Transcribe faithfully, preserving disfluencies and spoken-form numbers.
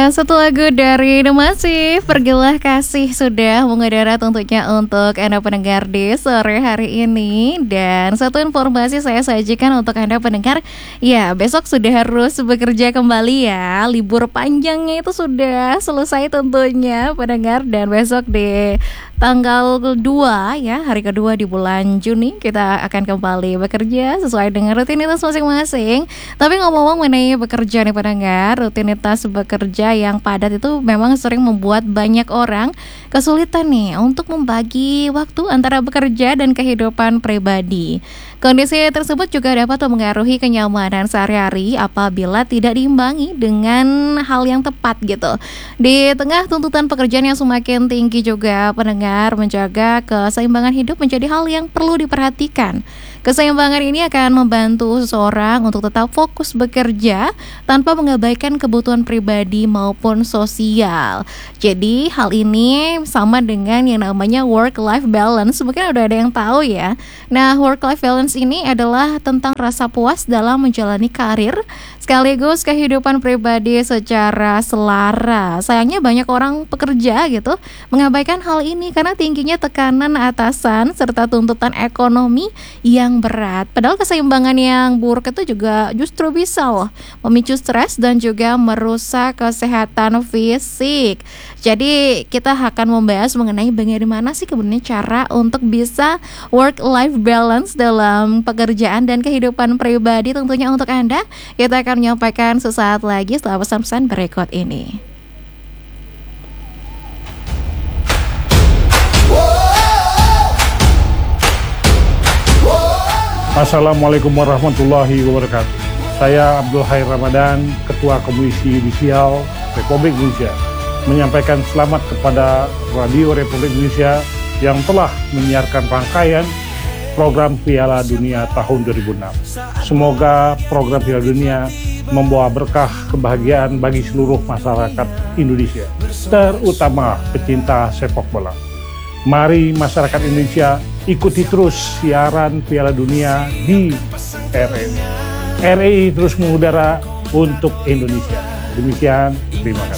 satu lagu dari The Massive, Pergilah Kasih sudah mengudara tentunya untuk Anda pendengar di sore hari ini. Dan satu informasi saya sajikan untuk Anda pendengar, ya besok sudah harus bekerja kembali ya. Libur panjangnya itu sudah selesai tentunya pendengar. Dan besok di tanggal dua ya, hari kedua di bulan Juni kita akan kembali bekerja sesuai dengan rutinitas masing-masing. Tapi ngomong-ngomong mengenai bekerja nih pendengar, rutinitas bekerja yang padat itu memang sering membuat banyak orang kesulitan nih untuk membagi waktu antara bekerja dan kehidupan pribadi. Kondisi tersebut juga dapat mempengaruhi kenyamanan sehari-hari apabila tidak diimbangi dengan hal yang tepat gitu. Di tengah tuntutan pekerjaan yang semakin tinggi juga pendengar, menjaga keseimbangan hidup menjadi hal yang perlu diperhatikan. Keseimbangan ini akan membantu seseorang untuk tetap fokus bekerja tanpa mengabaikan kebutuhan pribadi maupun sosial. Jadi hal ini sama dengan yang namanya work-life balance. Mungkin udah ada yang tahu ya. Nah, work-life balance ini adalah tentang rasa puas dalam menjalani karir sekaligus kehidupan pribadi secara selara. Sayangnya banyak orang pekerja gitu mengabaikan hal ini karena tingginya tekanan atasan serta tuntutan ekonomi yang berat. Padahal keseimbangan yang buruk itu juga justru bisa loh memicu stres dan juga merusak kesehatan fisik. Jadi kita akan membahas mengenai bagaimana sih kebenarnya cara untuk bisa work-life balance dalam pekerjaan dan kehidupan pribadi tentunya untuk Anda. Kita akan menyampaikan sesaat lagi setelah pesan-pesan berikut ini. Assalamualaikum warahmatullahi wabarakatuh. Saya Abdul Khair Ramadan, Ketua Komisi Yudisial Republik Indonesia, menyampaikan selamat kepada Radio Republik Indonesia yang telah menyiarkan rangkaian program Piala Dunia tahun dua ribu enam. Semoga program Piala Dunia membawa berkah kebahagiaan bagi seluruh masyarakat Indonesia, terutama pecinta sepak bola. Mari masyarakat Indonesia ikuti terus siaran Piala Dunia di R R I. R R I terus mengudara untuk Indonesia. Demikian, terima kasih.